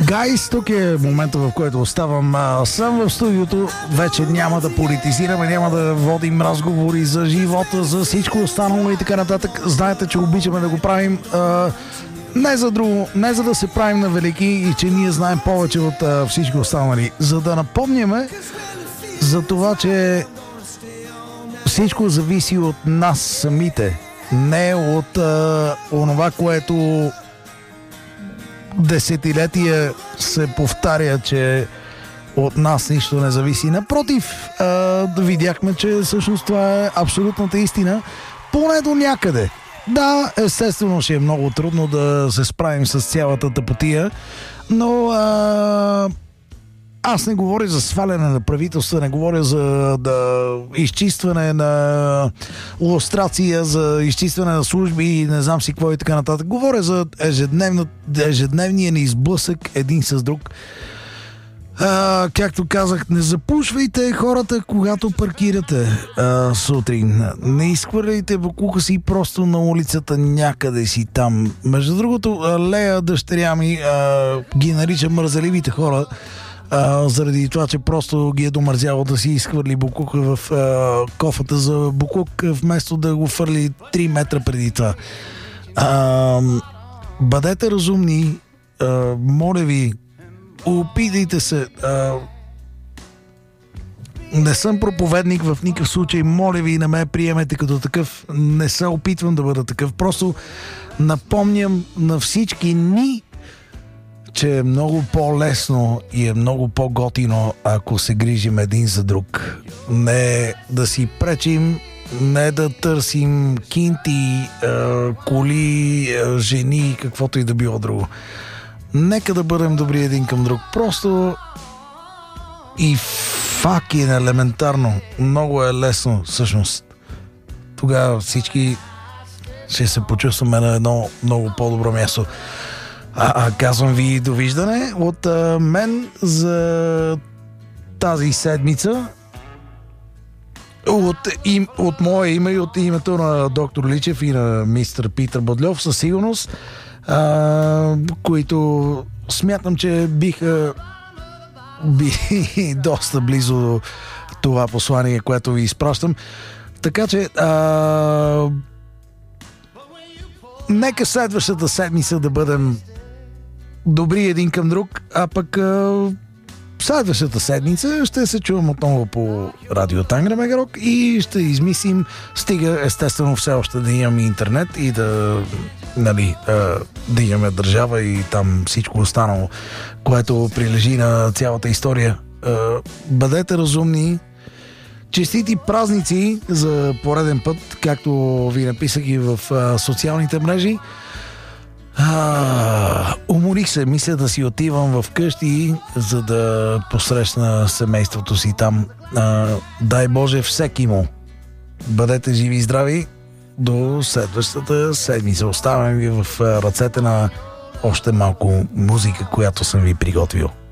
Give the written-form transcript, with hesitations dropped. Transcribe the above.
Гайс, тук е момента, в който оставам сам в студиото. Вече няма да политизираме, няма да водим разговори за живота, за всичко останало и така нататък. Знаете, че обичаме да го правим не за друго, не за да се правим на велики и че ние знаем повече от всички останали. За да напомняме за това, че всичко зависи от нас самите, не от онова, което десетилетия се повтаря, че от нас нищо не зависи. Напротив, видяхме, че всъщност това е абсолютната истина, поне до някъде. Да, естествено ще е много трудно да се справим с цялата тъпотия, но аз не говоря за сваляне на правителства, не говоря за изчистване на лустрация, за изчистване на служби и не знам си какво и така нататък. Говоря за ежедневния ни сблъсък един с друг. Както казах, не запушвайте хората, когато паркирате сутрин. Не изхвърляйте боклука си просто на улицата някъде си там. Между другото, Лея, дъщеря ми, ги нарича мързеливите хора, заради това, че просто ги е домързяло да си изхвърли буклука в кофата за буклук, вместо да го фърли 3 метра преди това. Бъдете разумни, моля ви, опитайте се. Не съм проповедник в никакъв случай, моля ви, не ме приемете като такъв, не се опитвам да бъда такъв, просто напомням на всички ни, че е много по-лесно и е много по-готино, ако се грижим един за друг. Не да си пречим, не да търсим кинти, коли, жени, каквото и да било друго. Нека да бъдем добри един към друг. Просто и факин елементарно. Много е лесно, всъщност. Тогава всички ще се почувстваме на едно много по-добро място. Казвам ви довиждане от мен за тази седмица. От мое име и от името на доктор Личев и на мистер Питър Бодлев със сигурност, които смятам, че биха доста близо до това послание, което ви изпращам. Така че нека следващата седмица да бъдем добри един към друг, а пък следващата седмица ще се чувам отново по Радио Тангра Мегарок и ще измислим, стига естествено все още да имаме интернет и да имаме държава и там всичко останало, което прилежи на цялата история. Бъдете разумни, честити празници за пореден път, както ви написах и в социалните мрежи. Уморих се, мисля да си отивам в къщи, за да посрещна семейството си там. Дай Боже всеки му. Бъдете живи и здрави до следващата седмица. Оставям ви в ръцете на още малко музика, която съм ви приготвил.